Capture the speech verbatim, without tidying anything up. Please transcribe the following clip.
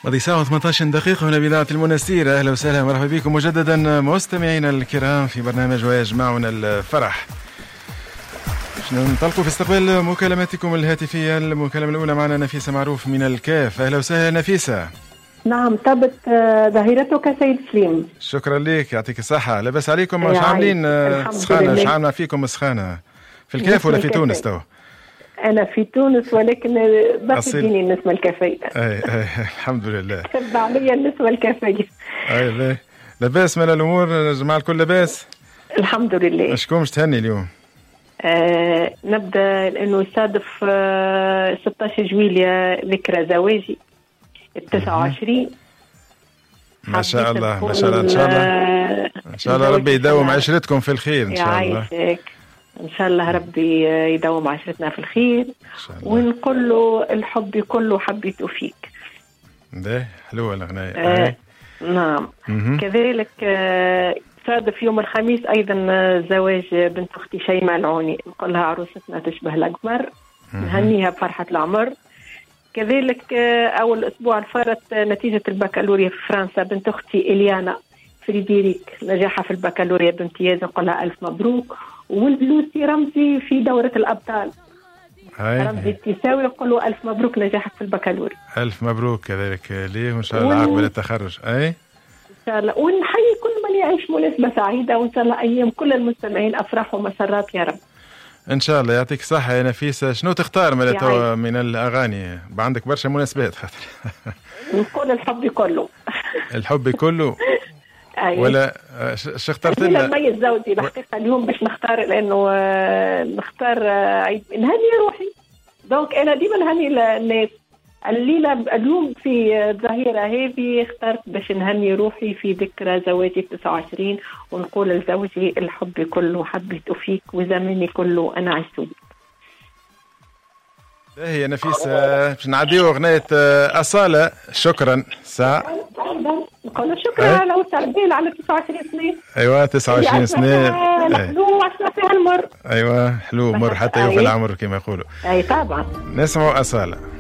ماضي ساعة وثمانية عشر دقيقة هنا بإذاعة المنستير. أهلا وسهلا مرحبا بكم مجددا مستمعينا الكرام في برنامج ويجمعنا الفرح. ننطلق في استقبال مكالماتكم الهاتفية. المكالمة الأولى معنا نفيسة معروف من الكاف. أهلا وسهلا نفيسة. نعم طابت ظهيرتك سيد سليم. شكرا لك يعطيك الصحة. لاباس عليكم؟ مش عاملين سخانة؟ مش عاملة فيكم سخانة في الكاف ولا في تونس تو؟ أنا في تونس ولكن بس اديني النسمة الكافية. أي أي الحمد لله. تبع عليا النسمة الكافية. أي لاباس من الأمور جماعة الكل لاباس؟ الحمد لله. أشكون مش تهني اليوم؟ آه نبدأ لأنه يصادف آه ستة عشر جويلية ذكرى زواجي التسعة وعشرين. ما شاء الله ما شاء الله إن شاء الله إن شاء الله ربي يداوم عشرتكم في الخير إن شاء الله. إن شاء الله ربي يداوم عشرتنا في الخير ونقول له الحب كله حبيته فيك. ده حلوة الأغنية. آه نعم. م-م. كذلك آه صادف يوم الخميس أيضا زواج بنت أختي شيماء العوني، نقول لها عروستنا تشبه الأقمر، نهنيها بفرحة العمر. كذلك أول أسبوع الفارت نتيجة البكالوريا في فرنسا بنت أختي إليانا فريديريك نجاحها في البكالوريا بامتياز، نقول لها ألف مبروك. والبلوسي رمزي في دورة الأبطال رمزي التساوي، نقول له ألف مبروك نجاحك في البكالوريا. ألف مبروك كذلك ليه وإن شاء الله ون... عقبال التخرج. أي إن شاء الله. ونحيي كل من يعيش مناسبة سعيدة وإن شاء الله أيام كل المستمعين أفراح ومسرات يا رب. ان شاء الله يعطيك صحة يا نفيسة. شنو تختار من من الاغاني؟ عندك برشا مناسبات خاطر. نقول الحب كله. الحب كله. أيوة. ولا ش اخترت لنا؟ نميز زوجي الحقيقة اليوم باش نختار لانه نختار عيد نهني روحي، دونك انا ديما نهني الناس. الليلة اليوم في الظهيرة هذه اخترت باش نهني روحي في ذكرى زواجي في تسعة وعشرين ونقول لزوجي الحب كله حبيته فيك وزماني كله أنا عشت. هي نفيسة باش نعديو أغنية أصالة. شكرا ساعة نقول شكرا على وسع البال على تسعة وعشرين سنة. أيوة تسعة وعشرين سنة حلو عشنا فيها المر. أيوة حلو مر حتى يوفي العمر كما يقولوا. أي طبعا. نسمعوا أصالة.